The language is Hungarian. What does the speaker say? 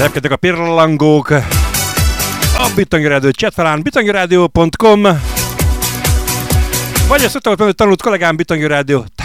Repkednek a pirlangók. A Bittangi Rádió chatfelán bitangiradio.com vagy a szoktam, hogy tanult kollégám Bittangi Rádió